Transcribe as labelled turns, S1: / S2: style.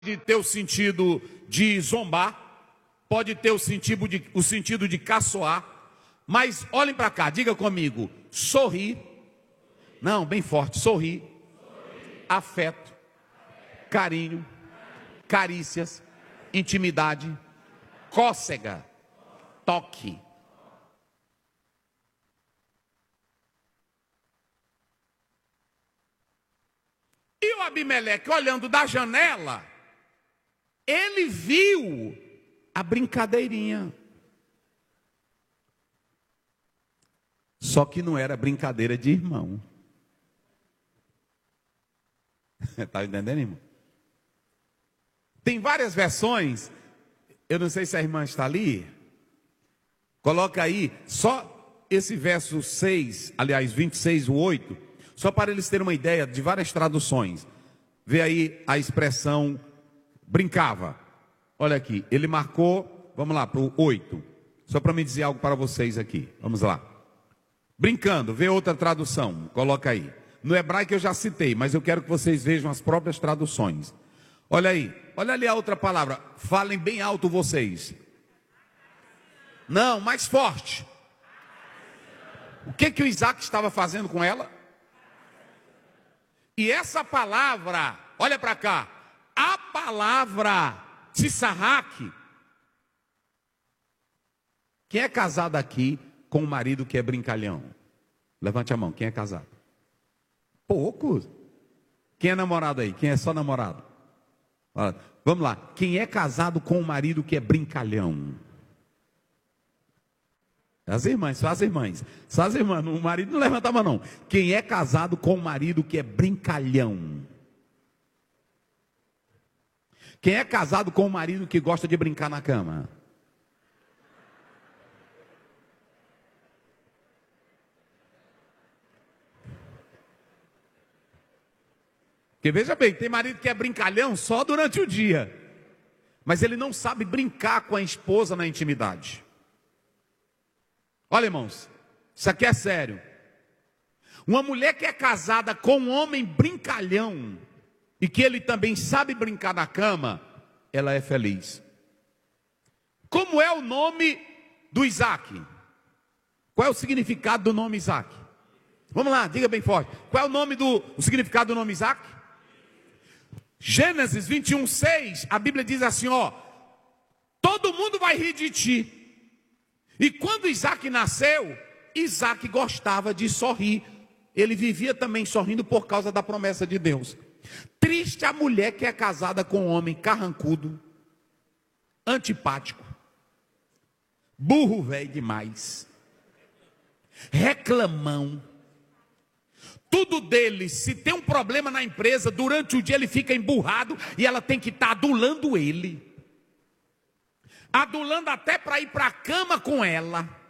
S1: Pode ter o sentido de zombar, pode ter o sentido de caçoar, mas olhem para cá, diga comigo, sorrir, não, bem forte, sorrir, afeto, carinho, carícias, intimidade, cócega, toque. E o Abimeleque, olhando da janela, ele viu a brincadeirinha. Só que não era brincadeira de irmão. Está entendendo, irmão? Tem várias versões. Eu não sei se a irmã está ali. Coloca aí só esse verso 6, aliás, 26, o 8, só para eles terem uma ideia de várias traduções. Vê aí a expressão brincava. Olha aqui, ele marcou, vamos lá, para o 8. Só para me dizer algo para vocês aqui. Vamos lá. Brincando, vê outra tradução, coloca aí. No hebraico eu já citei, mas eu quero que vocês vejam as próprias traduções. Olha aí, olha ali a outra palavra. Falem bem alto vocês. Não, mais forte. O que o Isaac estava fazendo com ela? E essa palavra, olha para cá. A palavra tsarraque. Quem é casado aqui com um marido que é brincalhão? Levante a mão, quem é casado? Poucos. Quem é namorado aí? Quem é só namorado? Olha, vamos lá. Quem é casado com um marido que é brincalhão? As irmãs, só as irmãs. Só as irmãs, o marido não levanta a mão não. Quem é casado com um marido que é brincalhão? Quem é casado com um marido que gosta de brincar na cama? Porque veja bem, tem marido que é brincalhão só durante o dia, mas ele não sabe brincar com a esposa na intimidade. Olha, irmãos, isso aqui é sério. Uma mulher que é casada com um homem brincalhão e que ele também sabe brincar na cama, ela é feliz. Como é o nome do Isaac? Qual é o significado do nome Isaac? Vamos lá, diga bem forte. Qual é o significado do nome Isaac? Gênesis 21, 6, a Bíblia diz assim, ó. Todo mundo vai rir de ti. E quando Isaac nasceu, Isaac gostava de sorrir. Ele vivia também sorrindo por causa da promessa de Deus. Triste a mulher que é casada com um homem carrancudo, antipático, burro velho demais, reclamão. Tudo dele, se tem um problema na empresa, durante o dia ele fica emburrado e ela tem que estar adulando ele. Adulando até para ir para a cama com ela.